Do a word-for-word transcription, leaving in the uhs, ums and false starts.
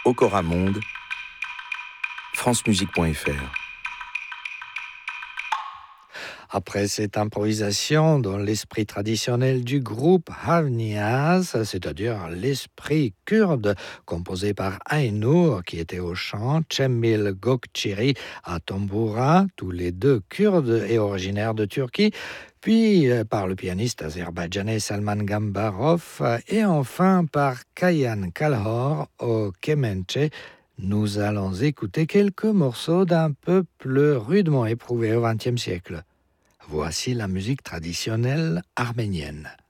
Okora Monde, francemusique point f r. Après cette improvisation dans l'esprit traditionnel du groupe Havniaz, c'est-à-dire l'esprit kurde, composé par Aynur, qui était au chant, Cemil Gökçeri à tamboura, tous les deux kurdes et originaires de Turquie, puis par le pianiste azerbaïdjanais Salman Gambarov, et enfin par Kayan Kalhor au kemençe. Nous allons écouter quelques morceaux d'un peuple rudement éprouvé au vingtième siècle. Voici la musique traditionnelle arménienne.